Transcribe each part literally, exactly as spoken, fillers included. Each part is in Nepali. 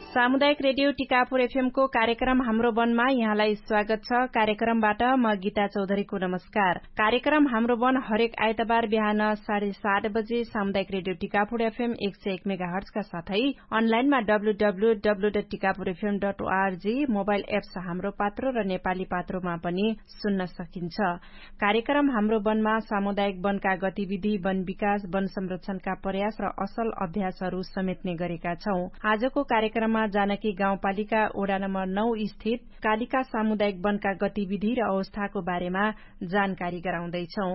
सामुदायिक रेडियो टिकापुर एफएम को कार्यक्रम हाम्रो वनमा यहाँलाई स्वागत छ। कार्यक्रमबाट म गीता चौधरीको नमस्कार। कार्यक्रम हाम्रो वन हरेक आइतबार बिहान साढे सात बजे सामुदायिक रेडियो टिकापुर एफएम एक सय एक मेगा हर्जका साथै अनलाइनमा W W W dot Tikapur FM dot ORG mobile apps हाम्रो पात्रो र नेपाली पात्रोमा पनि सुन्न सकिन्छ। कार्यक्रम हाम्रो वनमा सामुदायिक वनका गतिविधि, वन विकास, वन संरक्षणका प्रयास र असल अभ्यासहरू समेट्ने गरेका छौं। आजको कार्यक्रममा जानकी गाउँपालिका वडा नम्बर नौ स्थित कालिका सामुदायिक वनका गतिविधि र अवस्थाको बारेमा जानकारी गराउँदैछौं।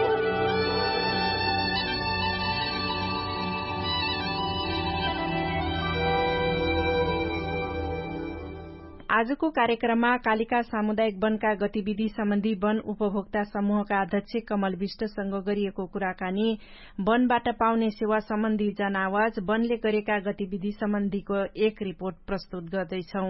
आजको कार्यक्रममा कालिका सामुदायिक वनका गतिविधि सम्बन्धी वन उपभोक्ता समूहका अध्यक्ष कमल विष्टसँग गरिएको कुराकानी, वनबाट पाउने सेवा सम्बन्धी जनावाज, वनले गरेका गतिविधि सम्बन्धीको एक रिपोर्ट प्रस्तुत गर्दैछौं।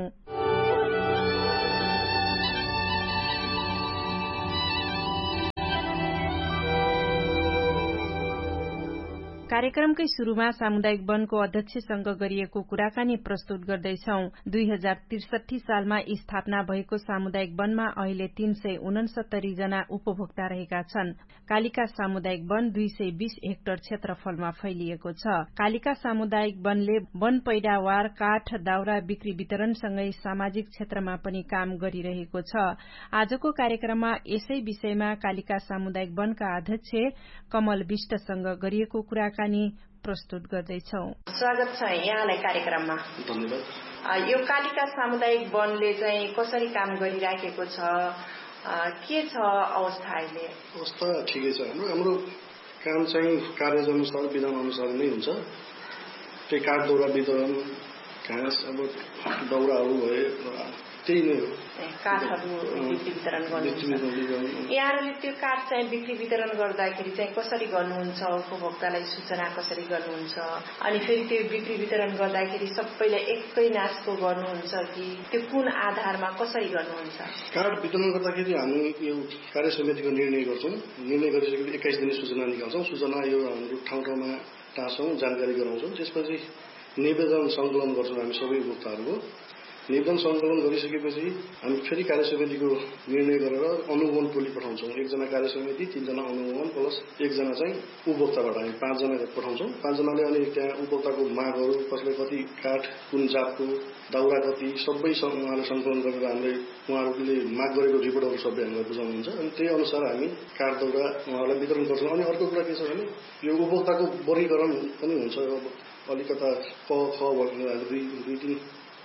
कार्यक्रमकै शुरूमा सामुदायिक वनको अध्यक्षसँग गरिएको कुराकानी प्रस्तुत गर्दैछौं। दुई हजार त्रिसठी सालमा स्थापना भएको सामुदायिक वनमा अहिले तीन सय उनसत्तरी जना उपभोक्ता रहेका छन्। कालिका सामुदायिक वन दुई सय बीस हेक्टर क्षेत्रफलमा फैलिएको छ। कालिका सामुदायिक वनले वन पैदावार, काठ, दाउरा बिक्री वितरणसँगै सामाजिक क्षेत्रमा पनि काम गरिरहेको छ। आजको कार्यक्रममा यसै विषयमा कालिका सामुदायिक वनका अध्यक्ष कमल विष्टसँग गरिएको कुराकानी प्रस्तुत गर्दैछौं। स्वागत छ यहाँलाई कार्यक्रममा। धन्यवाद। यो कालिका सामुदायिक वनले चाहिँ कसरी काम गरिराखेको छ, के छ अवस्था अहिले? अवस्था ठिकै छ। हाम्रो हाम्रो काम चाहिँ कार्य अनुसार, विधान अनुसार नै हुन्छ। त्यही काठ दाउरा वितरण, घाँस, अब दाउराहरू भए त्यही नै हो। काठहरू बिक्री वितरण गर्नुहुन्छ। यहाँहरूले त्यो काठ चाहिँ बिक्री वितरण गर्दाखेरि चाहिँ कसरी गर्नुहुन्छ? उपभोक्तालाई सूचना कसरी गर्नुहुन्छ? अनि फेरि त्यो बिक्री वितरण गर्दाखेरि सबैलाई एकै नासको गर्नुहुन्छ कि त्यो कुन आधारमा कसरी गर्नुहुन्छ? काठ वितरण गर्दाखेरि हामी यो कार्य समितिको निर्णय गर्छौँ। निर्णय गरिसकेपछि एक्काइस दिने सूचना निकाल्छौँ। सूचना यो हाम्रो ठाउँ ठाउँमा टाँछौँ, जानकारी गराउँछौँ। त्यसपछि निवेदन सङ्कलन गर्छौँ हामी सबै उपभोक्ताहरूको। निवेदन सङ्कलन गरिसकेपछि हामी फेरि कार्य समितिको निर्णय गरेर अनुगमन टोली पठाउँछौँ। एकजना कार्य समिति, तीनजना अनुगमन प्लस एकजना चाहिँ उपभोक्ताबाट हामी पाँचजना पठाउँछौँ। पाँचजनाले अनि त्यहाँ उपभोक्ताको मागहरू, कसले कति काठ, कुन जातको, दाउरा कति, सबै उहाँले सङ्कलन गरेर हामीले उहाँहरूले माग गरेको रिपोर्टहरू सबै हामीलाई बुझाउनुहुन्छ। अनि त्यही अनुसार हामी काठ दाउरा उहाँहरूलाई वितरण गर्छौँ। अनि अर्को कुरा के छ भने यो उपभोक्ताको वर्गीकरण पनि हुन्छ। अलिकता क ख भन्ने दुई दुई तिन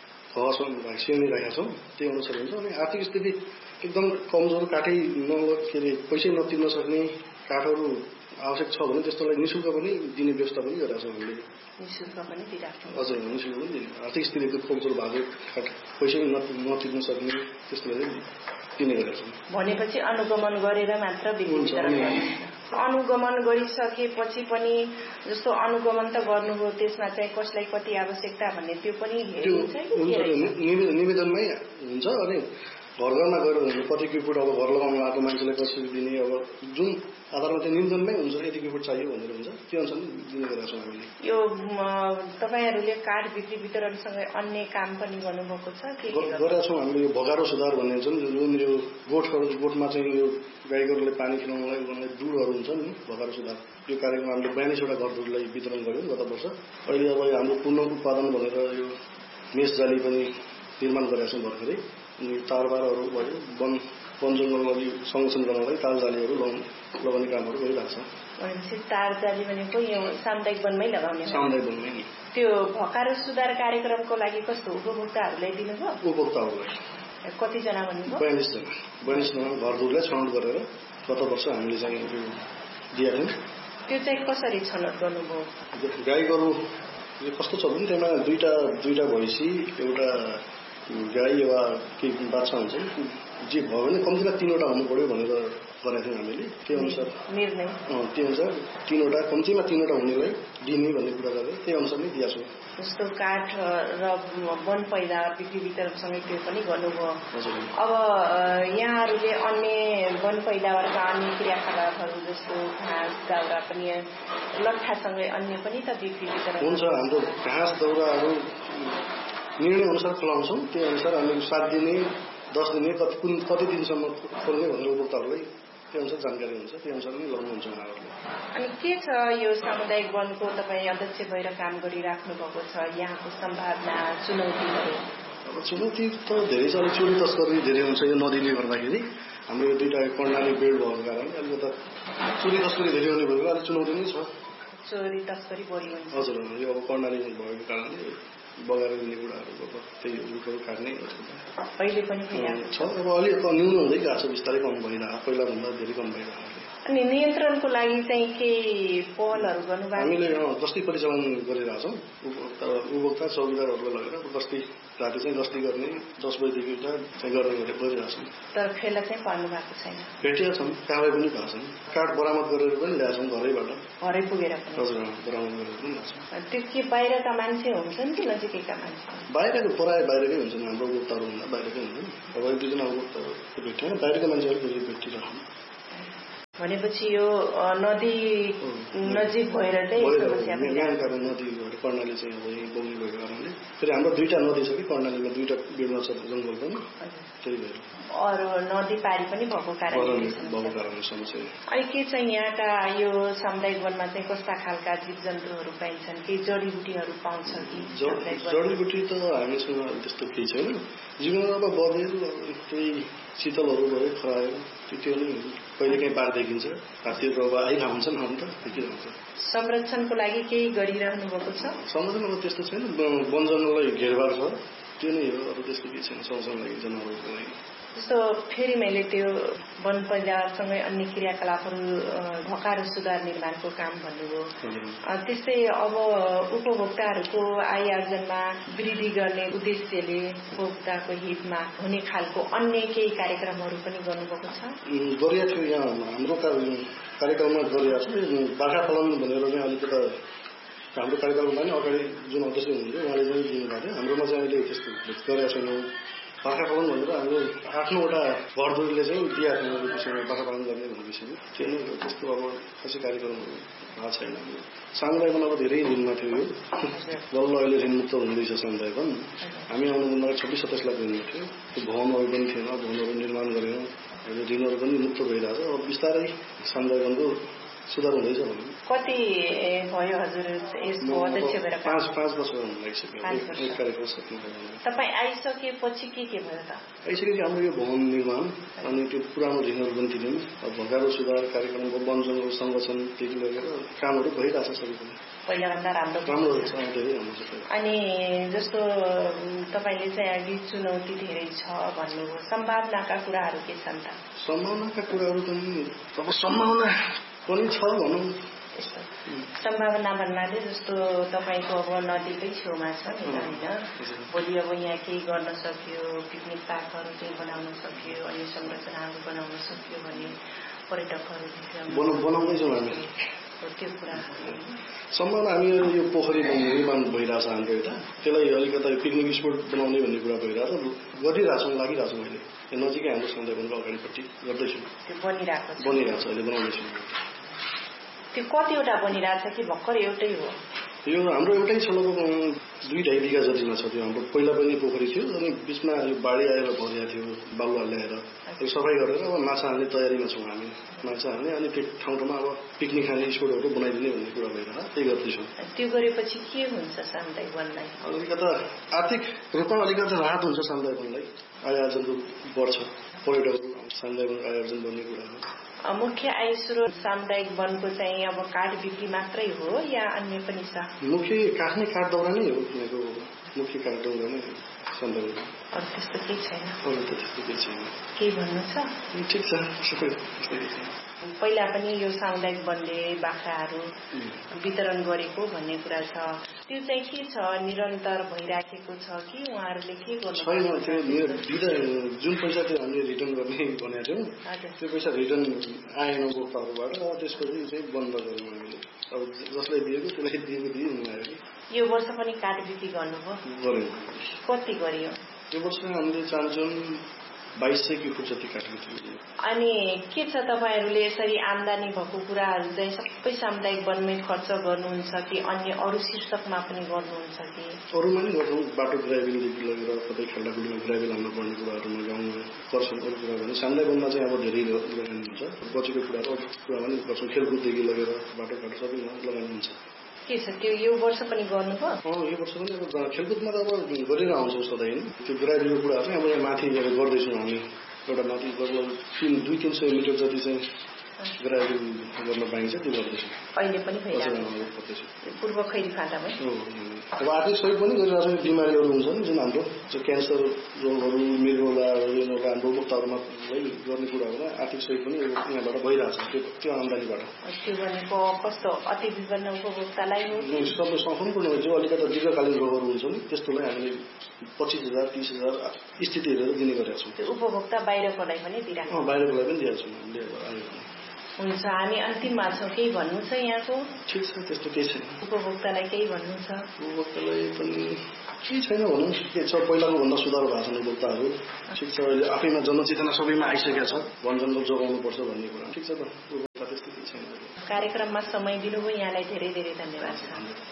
श्रेणी राखेका छौँ, त्यही अनुसार हुन्छ। अनि आर्थिक स्थिति एकदम कमजोर, काठै न के अरे पैसै नतिर्न सक्ने काठहरू आवश्यक छ भने त्यस्तोलाई निःशुल्क पनि दिने व्यवस्था पनि गरेका छौँ हामीले। निःशुल्क पनि दिइराख्छौँ। हजुर, निःशुल्क पनि दिने। आर्थिक स्थिति एकदम कमजोर भएको काठ पैसै नतिर्न सक्ने त्यस्तोलाई दिने गरेका छौँ। भनेपछि अनुगमन गरेर मात्र बिक्री वितरण गर्नुहुन्छ। अनुगमन गरिसकेपछि पनि जस्तो अनुगमन त गर्नुभयो, त्यसमा चाहिँ कसलाई कति आवश्यकता भन्ने त्यो पनि हेरिन्छ कि निवेदनमै हुन्छ। अनि घर घरमा गएर हुन्छ कतिको फुट अब घर लगाउनु आएको मान्छेलाई कसरी दिने, अब जुन आधारमा चाहिँ निवेदनमै हुन्छ यतिको फुट चाहियो भनेर हुन्छ, त्यो अनुसार दिने गरेका छौँ हामीले। यो तपाईँहरूले काठ बिक्री वितरणसँगै अन्य काम पनि गर्नुभएको छ के? गरेका छौँ हामीले। यो भगारो सुधार भन्ने हुन्छ नि, जुन यो गोठहरू गोठमा चाहिँ यो गाई गोरुले पानी खिलाउनलाई उनीहरूलाई दुधहरू हुन्छ नि, भगारो सुधार, यो कार्यक्रम हामीले बयालिसवटा घरहरूलाई वितरण गऱ्यौँ गत वर्ष। अहिले अब हाम्रो पुनः उत्पादन भनेर यो मेष जाली पनि निर्माण गरेका छौँ भर्खरै। अनि तारबारहरू भयो, वन वन जङ्गलमा संरक्षण गर्नलाई तार जालीहरू लगाउने कामहरू गरिरहेको छ। भनेपछि तार जाली भनेको यो सामुदायिक वनमै लगाउने? सामुदायिक वनमै नि। त्यो भगारो सुधार कार्यक्रमको लागि कस्तो उपभोक्ताहरूलाई दिनुभयो? उपभोक्ताहरूलाई कतिजना भन्नुभयो? बयालिसजना बयालिसजना घरहरूलाई छनौट गरेर गत वर्ष हामीले चाहिँ दिएका थियौँ। त्यो चाहिँ कसरी छनौट गर्नुभयो? गाई गोरु कस्तो छ भने त्यहाँ दुईवटा दुईवटा भैँसी, एउटा गाई वा केही बाछा हुन्छ, जे भयो भने कम्तीमा तीनवटा हुनु पर्यो भनेर गरेका थियौँ हामीले। त्यही अनुसार निर्णय त्यही अनुसार तीनवटा कम्तीमा तीनवटा हुनेलाई दिने भन्ने कुरा गरेर त्यही अनुसार नै दिएको छौँ। जस्तो काठ र वन पैदावार बिक्री वितरणसँगै त्यो पनि गर्नुभयो। अब यहाँहरूले अन्य वन पैदावारका अन्य क्रियाकलापहरू जस्तो घाँस दाउरा पनि लट्ठासँगै अन्य पनि त बिक्री वितरण हुन्छ। हाम्रो घाँस दाउराहरू निर्णय अनुसार खुलाउँछौँ। त्यही अनुसार हामी सात दिने दस दिने कति कुन कति दिनसम्म खोल्ने भनेर उपभोक्ताहरूलाई त्यो अनुसार जानकारी हुन्छ, त्यही अनुसार नै लगाउनुहुन्छ उहाँहरूले। अनि के छ यो सामुदायिक वनको तपाईँ अध्यक्ष भएर काम गरिराख्नु भएको छ, यहाँको सम्भावना चुनौतीहरू? अब चुनौती त धेरै छ। अलिक चोरी तस्करी धेरै हुन्छ यो नदीले गर्दाखेरि। हाम्रो यो दुईवटा कर्णाली बेड भएको कारणले अलिकता चोरी तस्करी धेरै हुने भएको अलिक चुनौती नै छ। चोरी तस्करी बढी हुन्छ? हजुर, यो अब कर्णाली भएको कारणले बगाएर दिने कुराहरू अब त्यही रुखहरू काट्ने अहिले पनि छ। अब अलिक न्यून हुँदै गएको छ, बिस्तारै कम भइरहेको, पहिलाभन्दा धेरै कम भइरहेको। अनि नियन्त्रणको लागि चाहिँ केही पहलहरू गर्नुभएको? हामीले गस्ती परिचालन गरिरहेको छौँ। उपभोक्ता चौकीदारहरूलाई लगेर गस्ती राति चाहिँ गस्ती गर्ने दस बजीदेखि उता चाहिँ गर्ने गरेर गरिरहेको छौँ। तर फेला चाहिँ पर्नु भएको छैन? भेटिया छौँ, कारवाही पनि भएको छन्। काठ बरामद गरेर पनि ल्याएको छौँ घरैबाट, घरै पुगेर पनि? हजुर, बरामद गरेर पनि ल्याएको छौँ। त्यो के बाहिरका मान्छे हुन्छन् कि नजिकैका मान्छे? बाहिरको प्रायः बाहिरकै हुन्छन्, हाम्रो उपभोक्ताहरूभन्दा बाहिरकै हुन्छन्। अब एक दुईजना उपभोक्ता भेट्दैन, बाहिरका मान्छेहरू भेटिरहेछन्। भनेपछि यो नदी नजिक भएर चाहिँ नदी कर्णाली चाहिँ अब यहीँ बग्ने भएको कारणले फेरि हाम्रो दुईवटा नदी छ कि कर्णालीमा, दुईवटा बेडमा छ जङ्गल पनि, त्यही भएर अरू नदी पारी पनि भएको कारणले समस्या। अनि के चाहिँ यहाँका यो सामुदायिक वनमा चाहिँ कस्ता खालका जीव जन्तुहरू पाइन्छन्? केही जडीबुटीहरू पाउँछ कि? जडीबुटी त हामीसँग त्यस्तो केही छैन। जीवनमा बँदेल केही शीतलहरू भयो, खरायो, त्यो नै कहिले काहीँ पार देखिन्छ। हात्तीहरू अब आइरह हुन्छन्, हामी त देखिरहन्छ। संरक्षणको लागि केही गरिरहनु भएको छ? संरक्षण अब त्यस्तो छैन, वन जङ्गललाई घेरबार छ, त्यो नै हो। अरू त्यस्तो केही छैन संरक्षणको लागि, जनावरको लागि। जस्तो फेरि मैले त्यो वन परिवारसँगै अन्य क्रियाकलापहरू भकार सुधार निर्माणको काम भन्नुभयो। त्यस्तै अब उपभोक्ताहरूको आय आर्जनमा वृद्धि गर्ने उद्देश्यले उपभोक्ताको हितमा हुने खालको अन्य केही कार्यक्रमहरू पनि गर्नुभएको छ? गरिएको थियो, यहाँ हाम्रो कार्यक्रममा गरिएको छ। बाख्रा पालन भनेर चाहिँ अलिकता हाम्रो कार्यक्रममा नि अगाडि जुन अध्यक्ष हुनुहुन्थ्यो उहाँले चाहिँ दिनुभएको थियो। हाम्रोमा चाहिँ अहिले त्यस्तो गरेका छैनौँ। बाख्रा पालन भनेर हाम्रो आफ्नोवटा घरदुरीले चाहिँ दिएको थियो विषयमा, बाख्रा पालन गर्ने भन्ने विषयमा। त्यो नै हो, त्यस्तो अब खासै कार्यक्रमहरू भएको छैन। सामुदायिक वन अब धेरै ऋणमा थियो, यो बल्ल अहिले ऋणमुक्त हुँदैछ सामुदायिक वन। हामी आउनुभन्दा छब्बिस सत्ताइस लाख ऋण थियो, त्यो भवनहरू पनि थिएन, भवनहरू निर्माण गरेर अहिले ऋणहरू पनि मुक्त भइरहेछ। अब बिस्तारै सामुदायिक वनको सुधार हुँदैछ। कति भयो हजुर यसको अध्यक्ष भएर? पाँच पाँच वर्ष हुन लागिसक्यो। तपाईँ आइसकेपछि के के भयो त? आइसकेपछि हाम्रो यो भवन निर्माण अनि त्यो पुरानो ऋणहरू पनि थियौँ। अब भगारो सुधार कार्यक्रमको वन जङ्गल संरक्षणदेखि लगेर कामहरू भइरहेछ सबै पनि पहिलाभन्दा राम्रो राम्रो हुन्छ, धेरै राम्रो छ। अनि जस्तो तपाईँले चाहिँ अघि चुनौती धेरै छ भन्नुभयो, सम्भावनाका कुराहरू के छन् त? सम्भावनाका कुराहरू पनि अब सम्भावना पनि छ भनौँ। सम्भावना भन्नाले जस्तो तपाईँको अब नदीकै छेउमा छ नि त होइन? भोलि अब यहाँ केही गर्न सक्यो, पिकनिक पार्कहरू केही बनाउन सक्यो, अनि संरचनाहरू बनाउन सक्यो भने पर्यटकहरू बनाउँदैछौँ हामी त्यो कुरा। सम्भावना हामी यो पोखरी निर्माण भइरहेछ हाम्रो एउटा, त्यसलाई अलिकता पिकनिक स्पोट बनाउने भन्ने कुरा भइरहेछ, गरिरहेछौँ, लागिरहेछौँ। अहिले यो नजिकै हाम्रो समुदायको अगाडिपट्टि गर्दैछौँ, त्यो बनिरहेको छ बनिरहेछ अहिले बनाउँदैछौँ। त्यो कतिवटा बनिरहेछ कि भर्खर एउटै हो? यो हाम्रो एउटै छ, लगभग दुई ढाई बिघा जतिमा छ। त्यो हाम्रो पहिला पनि पोखरी थियो, अनि बिचमा यो बाढी आएर भरिया थियो, बालुवा ल्याएर त्यो सफाइ गरेर अब माछा हाल्ने तयारीमा छौँ हामी। माछा हाल्ने अनि त्यो ठाउँ ठाउँमा अब पिकनिक खाने स्पोटहरू बनाइदिने भन्ने कुरा भइरहेको, त्यही गर्दैछौँ। त्यो गरेपछि के हुन्छ सामुदायिक वनलाई? अलिकता आर्थिक रूपमा अलिकता राहत हुन्छ सामुदायिक वनलाई, आय आर्जनको बढ्छ, पर्यटकहरू सामुदायिक वनको आय आर्जन बढ्ने कुरा हो। मुख्य आय स्रोत सामुदायिक वनको चाहिँ अब काठ बिक्री मात्रै हो या अन्य पनि छ? मुख्य काठ नै, काठ दाउरा नै हो किनेको, मुख्य काठ दाउरा नै सामुदायिक। अरू त्यस्तो केही छैन? अरू त त्यस्तो केही छैन। केही भन्नु छ? ठिक छ, सबै त्यस्तै छ। पहिला पनि यो सामुदायिक वनले बाख्राहरू वितरण गरेको भन्ने कुरा छ, त्यो चाहिँ के छ, निरन्तर भइराखेको छ कि उहाँहरूले के गर्नु छैन? त्यो जुन पैसा त्यो हामीले रिटर्न गर्ने भनेको थियौँ, त्यो पैसा रिटर्न आएन उपभोक्ताहरूबाट, त्यसपछि चाहिँ बन्द गऱ्यौँ हामीले। अब जसलाई दिएको त्यसलाई दिएको दियो हुनु। यो वर्ष पनि काठ बिक्री गर्नुभयो? गऱ्यौँ। कति गरियो? यो वर्ष हामीले चाहन्छौँ बाइस सय क्युफुट जति काठ बिक्री। अनि के छ तपाईँहरूले यसरी आम्दानी भएको कुराहरू चाहिँ सबै सामुदायिक वनमै खर्च गर्नुहुन्छ कि अन्य अरू शीर्षकमा पनि गर्नुहुन्छ कि? अरूमा पनि गर्छौँ, बाटो ग्राभेलदेखि लगेर कतै खाल्डाखुल्डीमा ग्राभेल हाल्नु पर्ने कुराहरूमा गाउँमा गर्छौँ। अरू कुरा भने सामुदायिक वनमा चाहिँ अब धेरै लगानी हुन्छ, बचेको कुराहरू अरू कुरा पनि गर्छौँ। खेलकुददेखि लगेर बाटोघाटो सबैमा लगानी हुन्छ। के छ त्यो यो वर्ष पनि गर्नुभयो? अँ यो वर्ष पनि अब खेलकुदमा त अब गरेर आउँछौँ सधैँ। त्यो ग्राभेलको कुराहरू चाहिँ अब यहाँ माथि गर्दैछौँ हामी। एउटा माथि लगभग तिन दुई तिन सय मिटर जति चाहिँ ग्राभेल गर्न पाइन्छ, त्यो गर्दैछौँ। अहिले पनि पूर्व खैरी फाटामै अब आर्थिक सहयोग पनि गरिरहेको छ। बिमारीहरू हुन्छन् जुन हाम्रो क्यान्सर रोगहरू, मृगौलाहरू, हाम्रो उपभोक्ताहरूलाई गर्ने कुराहरूमा आर्थिक सहयोग पनि यहाँबाट भइरहेछ त्यो त्यो आम्दानीबाट। त्यो भनेको कस्तो अति विभिन्न उपभोक्तालाई हो? सबै सम्पूर्ण जो अलिकति दीर्घकालीन रोगहरू हुन्छ नि त्यस्तोलाई हामीले पच्चिस हजार तिस हजार स्थिति हेरेर दिने गरेका छौँ। त्यो उपभोक्ता बाहिरकोलाई पनि दिइरहेको? बाहिरकोलाई पनि दिएको छौँ हामीले। हुन्छ, हामी अन्तिममा छौँ। केही भन्नु छ यहाँको? ठिक छ, त्यस्तो केही छैन। उपभोक्तालाई केही भन्नु छ? उपभोक्तालाई पनि केही छैन भनौँ। के छ, पहिलाको भन्दा सुधार भएको छन् उपभोक्ताहरू। ठिक छ, अहिले आफैमा जनचेतना सबैमा आइसकेको छ, वन जङ्गल जोगाउनुपर्छ भन्ने कुरा। ठिक छ त, उपभोक्ता त्यस्तो केही छैन। कार्यक्रममा समय दिनुभयो, यहाँलाई धेरै धेरै धन्यवाद छ।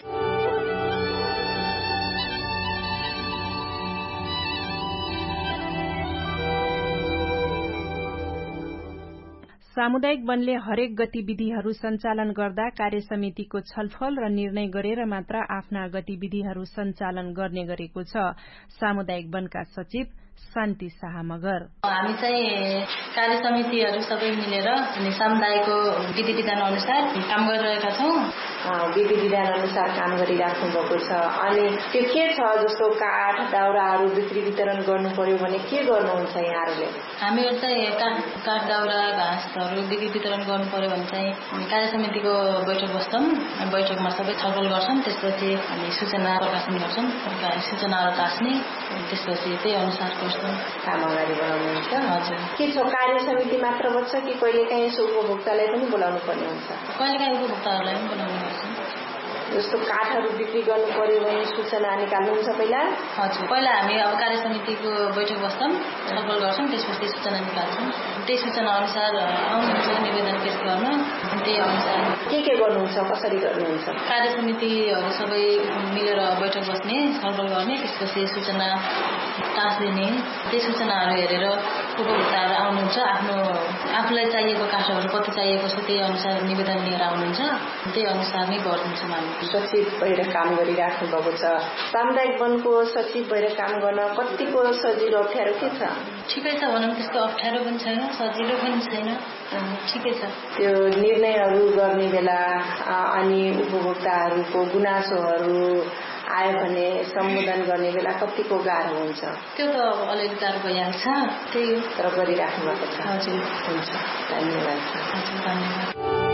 सामुदायिक वनले हरेक गतिविधिहरू सञ्चालन गर्दा कार्यसमितिको छलफल र निर्णय गरेर मात्र आफ्ना गतिविधिहरू सञ्चालन गर्ने गरेको छ। सामुदायिक वनका सचिव शान्ति शाह मगर। हामी चाहिँ कार्यसमितिहरू सबै मिलेर अनि समुदायको विधि विधान अनुसार काम गरिरहेका छौँ। विधि विधान अनुसार काम गरिराख्नु भएको छ। अनि त्यो के छ, जस्तो काठ दाउराहरू बिक्री वितरण गर्नु पर्यो भने के गर्नुहुन्छ यहाँहरूले? हामीहरू चाहिँ काठ काठ दाउरा घाँसहरू बिक्री वितरण गर्नु पर्यो भने चाहिँ कार्यसमितिको बैठक बस्छौँ। बैठकमा सबै छलफल गर्छौँ। त्यसपछि हामी सूचना प्रकाशन गर्छौँ। सूचनाहरू टाँस्ने, त्यसपछि त्यही अनुसार काम अगाडि बढाउनुहुन्छ। हजुर। के छ, कार्यसमिति मात्र बस्छ कि कहिलेकाहीँ यसो उपभोक्तालाई पनि बोलाउनु पर्ने हुन्छ? कहिलेकाहीँ उपभोक्ताहरूलाई पनि बोलाउनु पर्छ। जस्तो काठहरू बिक्री गर्नु पर्यो भने सूचना निकाल्नुहुन्छ पहिला? हजुर, पहिला हामी अब कार्यसमितिको बैठक बस्छौँ, छलफल गर्छौँ, त्यसपछि सूचना निकाल्छौँ। त्यही सूचना अनुसार आउनुहुन्छ निवेदन पेश गर्न। त्यही अनुसार के के गर्नुहुन्छ, कसरी गर्नुहुन्छ? कार्यसमितिहरू सबै मिलेर बैठक बस्ने, छलफल गर्ने, त्यसपछि सूचना टाँसिदिने। त्यही सूचनाहरू हेरेर उपभोक्ताहरू आउनुहुन्छ, आफ्नो आफूलाई चाहिएको काठहरू कति चाहिएको छ त्यही अनुसार निवेदन लिएर आउनुहुन्छ। त्यही अनुसार नै गर्छौँ हामी। सचिव भएर काम गरिराख्नु भएको छ। सामुदायिक वनको सचिव भएर काम गर्न कतिको सजिलो अप्ठ्यारो के छ? ठिकै छ भनौँ, त्यस्तो अप्ठ्यारो पनि छैन, सजिलो पनि छैन, ठिकै छ। त्यो निर्णयहरू गर्ने बेला अनि उपभोक्ताहरूको गुनासोहरू आयो भने सम्बोधन गर्ने बेला कतिको गाह्रो हुन्छ? त्यो त अब अलिअलि गाह्रो भइहाल्छ, त्यही हो। तर गरिराख्नु भएको छ। हजुर, हुन्छ, धन्यवाद। हजुर, धन्यवाद।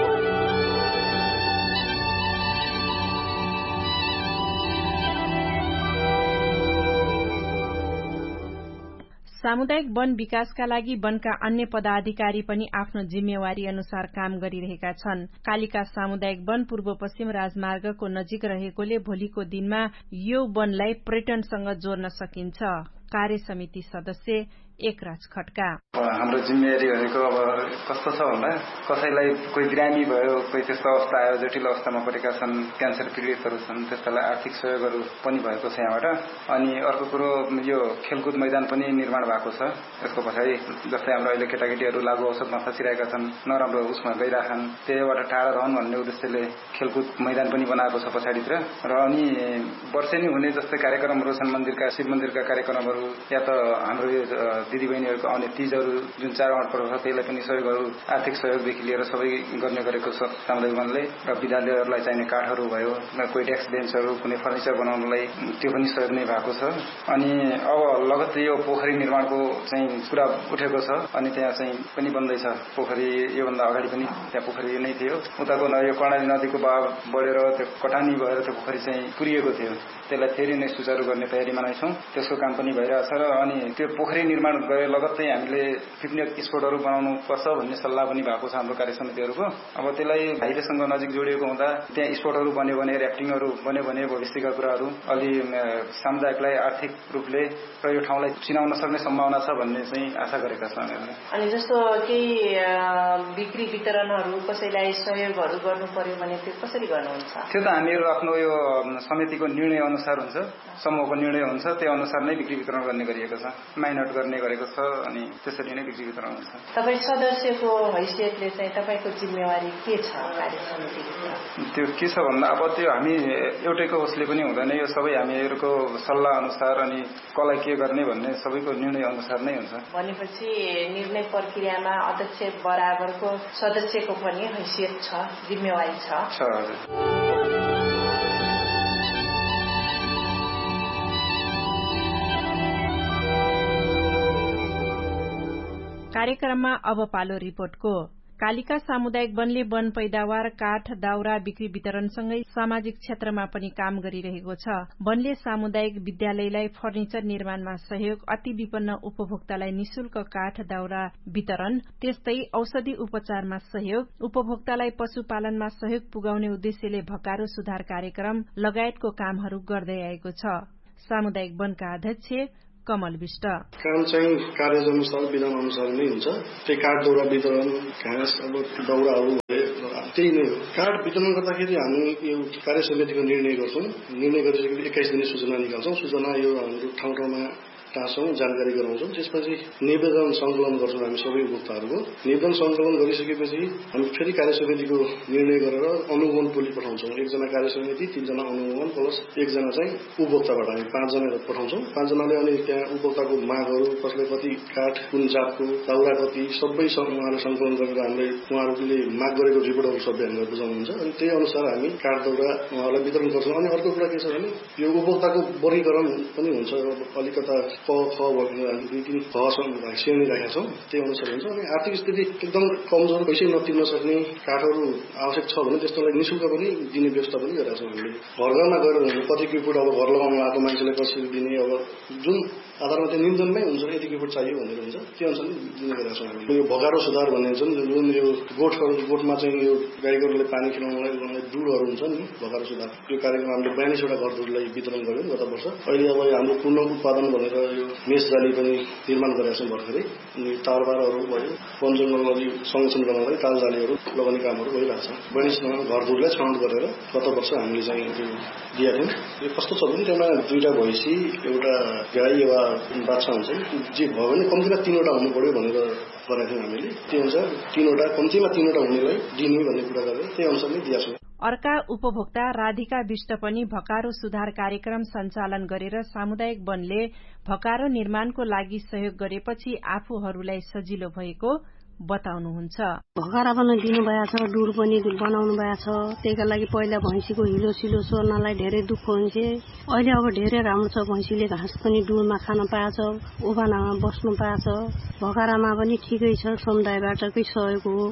सामुदायिक वन विकासका लागि वनका अन्य पदाधिकारी पनि आफ्नो जिम्मेवारी अनुसार काम गरिरहेका छन्। कालिका सामुदायिक वन पूर्व पश्चिम राजमार्गको नजिक रहेकोले भोलिको दिनमा यो वनलाई पर्यटनसँग जोड्न सकिन्छ। कार्यसमिति सदस्य एकराज खड्का। हाम्रो जिम्मेवारी भनेको अब कस्तो छ भन्दा कसैलाई कोही बिरामी भयो, कोही त्यस्तो अवस्था आयो, जटिल अवस्थामा परेका छन्, क्यान्सर पीडितहरू छन्, त्यस्तालाई आर्थिक सहयोगहरू पनि भएको छ यहाँबाट। अनि अर्को कुरो यो खेलकुद मैदान पनि निर्माण भएको छ। यसको पछाडि जस्तै हाम्रो अहिले केटाकेटीहरू लागु औषधमा फसिरहेका छन्, नराम्रो उसमा गइराछन्, त्यहीबाट टाढा रहन् भन्ने उद्देश्यले खेलकुद मैदान पनि बनाएको छ पछाडितिर। र अनि वर्षेनी हुने जस्तै कार्यक्रमहरू छन्, मन्दिरका शिव मन्दिरका कार्यक्रमहरू या त हाम्रो यो दिदीबहिनीहरूको आउने तीजहरू जुन चाडबाड पर्व छ त्यसलाई पनि सहयोगहरू आर्थिक सहयोगदेखि लिएर सबै गर्ने गरेको छ सामुदायिक वनले। र विद्यालयहरूलाई चाहिने काठहरू भयो, कोही डेस्क बेन्चहरू, कुनै फर्निचर बनाउनलाई त्यो पनि सहयोग नै भएको छ। अनि अब लगत्तै यो पोखरी निर्माणको चाहिँ कुरा उठेको छ। अनि त्यहाँ चाहिँ पनि बन्दैछ पोखरी। योभन्दा अगाडि पनि त्यहाँ पोखरी नै थियो। उताको यो कर्णाली नदीको बहाव बढेर त्यो कटानी भएर त्यो पोखरी चाहिँ पुरिएको थियो। त्यसलाई फेरि नै सुचारू गर्ने तयारीमा नै छौँ। त्यसको काम पनि भइरहेछ। र अनि त्यो पोखरी निर्माण निर्माण गरे लगत्तै हामीले पिकनिक स्पोटहरू बनाउनु पर्छ भन्ने सल्लाह पनि भएको छ हाम्रो कार्य समितिहरूको। अब त्यसलाई हाइवेसँग नजिक जोडिएको हुँदा त्यहाँ स्पोटहरू बन्यो भने र्याफ्टिङहरू बन्यो भने भविष्यका कुराहरू अलि सामुदायिकलाई आर्थिक रूपले र यो ठाउँलाई चिनाउन सक्ने सम्भावना छ भन्ने चाहिँ आशा गरेका छौँ हामीले। अनि जस्तो केही बिक्री वितरणहरू कसैलाई सहयोगहरू गर्नु पर्यो भने त्यो कसरी गर्नुहुन्छ? त्यो त हामीहरू आफ्नो यो समितिको निर्णय अनुसार हुन्छ, समूहको निर्णय हुन्छ, त्यो अनुसार नै बिक्री वितरण गर्ने गरिएको छ, माइनट गर्ने गरेको छ अनि त्यसरी नै बिक्री वितरण हुन्छ। तपाईँ सदस्यको हैसियतले चाहिँ तपाईँको जिम्मेवारी के छ कार्य समितिभित्र? त्यो के छ भन्दा अब त्यो हामी एउटैको उसले पनि हुँदैन, यो सबै हामीहरूको सल्लाह अनुसार अनि कसलाई के गर्ने भन्ने सबैको निर्णय अनुसार नै हुन्छ। भनेपछि निर्णय प्रक्रियामा अध्यक्ष बराबरको सदस्यको पनि हैसियत छ, जिम्मेवारी छ। कार्यक्रममा अब पालो रिपोर्टको। कालिका सामुदायिक वनले वन पैदावार, काठ, दाउरा बिक्री वितरणसँगै सामाजिक क्षेत्रमा पनि काम गरिरहेको छ। वनले सामुदायिक विद्यालयलाई फर्निचर निर्माणमा सहयोग, अति विपन्न उपभोक्तालाई निशुल्क काठ दाउरा वितरण, त्यस्तै औषधि उपचारमा सहयोग, उपभोक्तालाई पशुपालनमा सहयोग पुगाउने उद्देश्यले भकारो सुधार कार्यक्रम लगायतको कामहरू गर्दै आएको छ। सामुदायिक वनका अध्यक्ष कमल विष्ट काम चाहिँ कार्य अनुसार विधान अनुसार नै हुन्छ। त्यही काठ दाउरा वितरण, घाँस अब दाउराहरू त्यही नै हो। काठ वितरण गर्दाखेरि हामी यो कार्य समितिको निर्णय गर्छौँ। निर्णय गरिसकेपछि एक्काइस दिने सूचना निकाल्छौँ। सूचना यो हाम्रो ठाउँ ठाउँमा टाँसौँ, जानकारी गराउँछौँ। त्यसपछि निवेदन सङ्कलन गर्छौँ हामी सबै उपभोक्ताहरूको। निवेदन सङ्कलन गरिसकेपछि हामी फेरि कार्य समितिको निर्णय गरेर अनुगमन टोली पठाउँछौँ। एकजना कार्य समिति, तीनजना अनुगमन प्लस एकजना चाहिँ उपभोक्ताबाट हामी पाँचजना पठाउँछौँ। पाँचजनाले अनि त्यहाँ उपभोक्ताको मागहरू, कसले कति काठ, कुन जातको, दाउरा कति, सबै उहाँले सङ्कलन गरेर हामीले उहाँहरूले माग गरेको रिपोर्टहरू सबै हामीलाई बुझाउनुहुन्छ। अनि त्यही अनुसार हामी काठ दाउरा उहाँलाई वितरण गर्छौँ। अनि अर्को कुरा के छ भने यो उपभोक्ताको वर्गीकरण पनि हुन्छ। अलिकता क ख दुई तिन खसम्म श्रेणी राखेका छौँ, त्यही अनुसार हुन्छ। अनि आर्थिक स्थिति एकदम कमजोर, पैसै नतिर्न सक्ने काठहरू आवश्यक छ भने त्यस्तोलाई निःशुल्क पनि दिने व्यवस्था पनि गरेका छौँ हामीले। घर घरमा गएर हुन्छ कति किफुट अब घर लगाउनु आएको मान्छेलाई कसरी दिने, अब जुन आधारमा त्यो निवेदनमै हुन्छ यति किफुट चाहियो भनेर हुन्छ, त्यो अनुसार दिने गरेका छौँ हामीले। यो भगारो सुधार भन्ने हुन्छ नि, जुन यो गोठहरू गोठमा चाहिँ यो गाई गोरुले पानी खिलाउनलाई दुधहरू हुन्छ नि, भगारो सुधार यो कार्यक्रम हामीले बयालिसवटा घरहरूलाई वितरण गर्यौँ गत वर्ष। अहिले अब हाम्रो पुनः उत्पादन भनेर यो मेष जाली पनि निर्माण गरेका छौँ भर्खरै। अनि तारबारहरू भयो, वन जङ्गललाई संरक्षण गर्नलाई ताल जालीहरू लगाउने कामहरू भइरहेको छ। बयालिसमा घरहरूलाई छनौट गरेर गत वर्ष हामीले चाहिँ त्यो दिएका थियौँ। यो कस्तो छ भने त्यसमा दुईवटा भैँसी, एउटा गाई वा बाछा हुन्छ, जे भयो भने कम्तीमा तीनवटा हुनु पर्यो भनेर गरेका थियौँ हामीले। त्यो अनुसार तीनवटा कम्तीमा तीनवटा हुनेलाई दिने भन्ने कुरा गरेर त्यही अनुसार नै दिएका छौँ। अर्का उपभोक्ता राधिका विष्ट पनि भकारो सुधार कार्यक्रम सञ्चालन गरेर सामुदायिक वनले भकारो निर्माणको लागि सहयोग गरेपछि आफूहरूलाई सजिलो भएको बताउनुहुन्छ। भकारा पनि दिनुभएको छ, डुर पनि बनाउनु भएको छ। त्यहीका लागि पहिला भैँसीको हिलो सिलो सोर्नलाई धेरै दुःख हुन्थे। अहिले अब धेरै राम्रो छ, भैँसीले घाँस पनि डुरमा खान पाएछ, ओभानामा बस्नु पाएछ। भकारामा पनि ठिकै छ, समुदायबाटकै सहयोग हो।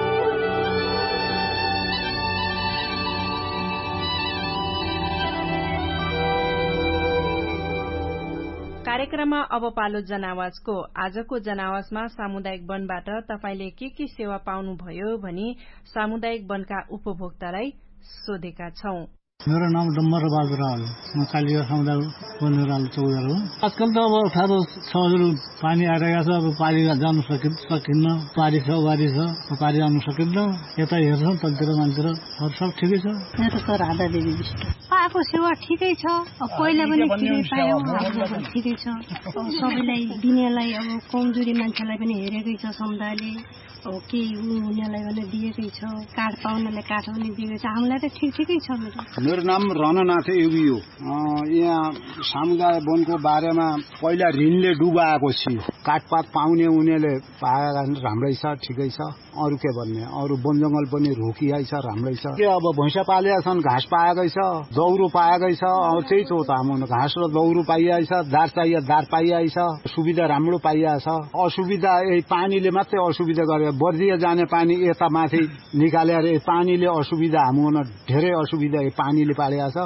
कार्यक्रममा अब पालो जनावाजको। आजको जनावाजमा सामुदायिक वनबाट तपाईले के के सेवा पाउनुभयो भनी सामुदायिक वनका उपभोक्तालाई सोधेका छौं। मेरो नाम डम्बर बहादुर रावल, म कालिका सामुदायिक वन निर्माण चौधरी हो। आजकल त अब अठार समुद्र पानी आइरहेको छ, अब पारी जानु सकिन्न, पारी छ बारी छ, पारी जानु सकिन्न। यता हेर्छौँ तलतिर मान्छेतिर अरू सब ठिकै छ। मेरो त राधा देवी विष्ट। पाएको सेवा ठिकै छ, पहिला पनि ठिकै पायौँ, अब पनि ठिकै छ। सबैलाई दिनेलाई अब कमजोरी मान्छेलाई पनि हेरेकै छ समुदायले, अब केही हुनेलाई पनि दिएकै छ, काठ पाउनेलाई काठ पनि दिएकै छ। हामीलाई त ठिक ठिकै छ। मेरो नाम रननाथ योगी हो। यहाँ समुदाय वनको बारेमा पहिला ऋणले डुबाएको छु। काठपात पाउने उनीहरूले पाएका राम्रै छ, ठिकै छ। अरू के भन्ने, अरू वन जङ्गल पनि रोकिआइ छ, राम्रै छ। के अब भैँसा पालेका छन्, घाँस पाएकै छ, दौरो पाएकै छ। अब त्यही त हो त, हाम्रो घाँस र दौरो पाइआइ छ, दार चाहिए दार पाइआइ छ, सुविधा राम्रो पाइएको छ। असुविधा यही पानीले मात्रै असुविधा गरे। बर्दिया जाने पानी यता माथि निकालेर पानीले असुविधा, हाम्रो धेरै असुविधा पानीले पालेको छ।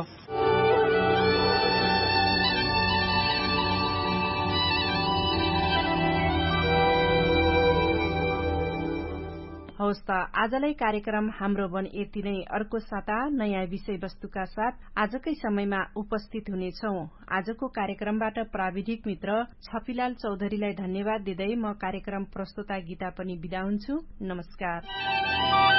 हवस् त आजलाई कार्यक्रम हाम्रो वन यति नै। अर्को साता नयाँ विषयवस्तुका साथ आजकै समयमा उपस्थित हुनेछौं। आजको कार्यक्रमबाट प्राविधिक मित्र छपिलाल चौधरीलाई धन्यवाद दिँदै म कार्यक्रम प्रस्तुता गीता पनि बिदा हुन्छु। नमस्कार।